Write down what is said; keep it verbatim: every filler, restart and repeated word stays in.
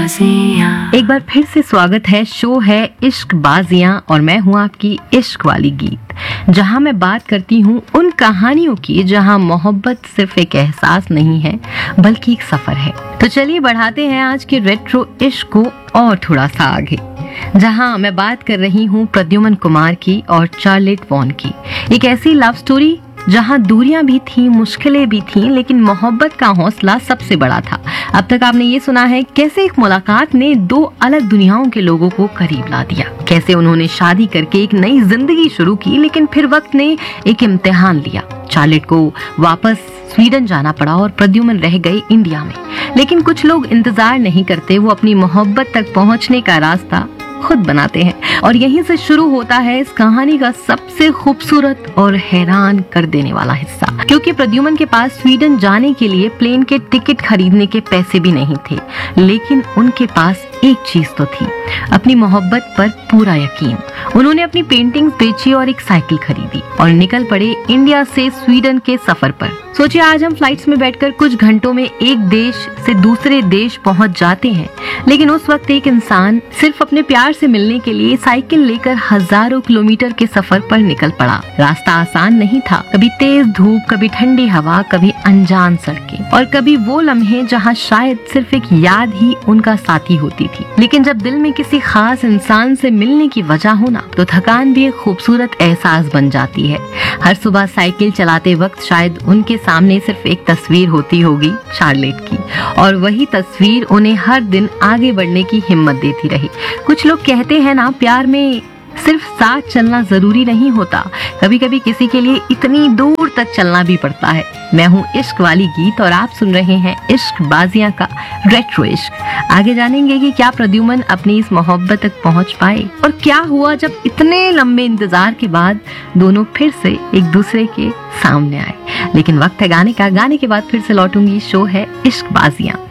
बाजियां। एक बार फिर से स्वागत है। शो है इश्क बाजियां और मैं हूं आपकी इश्क वाली गीत, जहां मैं बात करती हूं उन कहानियों की जहां मोहब्बत सिर्फ एक एहसास नहीं है बल्कि एक सफर है। तो चलिए बढ़ाते हैं आज के रेट्रो इश्क को और थोड़ा सा आगे, जहां मैं बात कर रही हूं प्रद्युमन कुमार की और चार्लेट वॉन की। एक ऐसी लव स्टोरी जहां दूरियां भी थी, मुश्किलें भी थी, लेकिन मोहब्बत का हौसला सबसे बड़ा था। अब तक आपने ये सुना है कैसे एक मुलाकात ने दो अलग दुनियाओं के लोगों को करीब ला दिया, कैसे उन्होंने शादी करके एक नई जिंदगी शुरू की, लेकिन फिर वक्त ने एक इम्तिहान लिया। चार्लेट को वापस स्वीडन जाना पड़ा और प्रद्युमन रह गए इंडिया में। लेकिन कुछ लोग इंतजार नहीं करते, वो अपनी मोहब्बत तक पहुंचने का रास्ता खुद बनाते हैं। और यहीं से शुरू होता है इस कहानी का सबसे खूबसूरत और हैरान कर देने वाला हिस्सा, क्योंकि प्रद्युमन के पास स्वीडन जाने के लिए प्लेन के टिकट खरीदने के पैसे भी नहीं थे, लेकिन उनके पास एक चीज तो थी, अपनी मोहब्बत पर पूरा यकीन। उन्होंने अपनी पेंटिंग्स बेची और एक साइकिल खरीदी और निकल पड़े इंडिया से स्वीडन के सफर पर। सोचिए, आज हम फ्लाइट्स में बैठकर कुछ घंटों में एक देश से दूसरे देश पहुंच जाते हैं, लेकिन उस वक्त एक इंसान सिर्फ अपने प्यार से मिलने के लिए साइकिल लेकर हजारों किलोमीटर के सफर पर निकल पड़ा। रास्ता आसान नहीं था, कभी तेज धूप, कभी ठंडी हवा, कभी अनजान सड़कें और कभी वो लम्हे जहां शायद सिर्फ एक याद ही उनका साथी होती थी। लेकिन जब दिल में किसी खास इंसान से मिलने की वजह हो ना, तो थकान भी एक खूबसूरत एहसास बन जाती है। हर सुबह साइकिल चलाते वक्त शायद उनके सामने सिर्फ एक तस्वीर होती होगी, चार्लेट की, और वही तस्वीर उन्हें हर दिन आगे बढ़ने की हिम्मत देती रही। कुछ लोग कहते हैं ना, प्यार में सिर्फ साथ चलना जरूरी नहीं होता, कभी कभी किसी के लिए इतनी दूर तक चलना भी पड़ता है। मैं हूँ इश्क वाली गीत और आप सुन रहे हैं इश्क बाजियां का रेट्रो इश्क। आगे जानेंगे कि क्या प्रद्युमन अपनी इस मोहब्बत तक पहुंच पाए और क्या हुआ जब इतने लंबे इंतजार के बाद दोनों फिर से एक दूसरे के सामने आए। लेकिन वक्त है गाने का, गाने के बाद फिर से लौटूंगी। शो है इश्क बाजियां।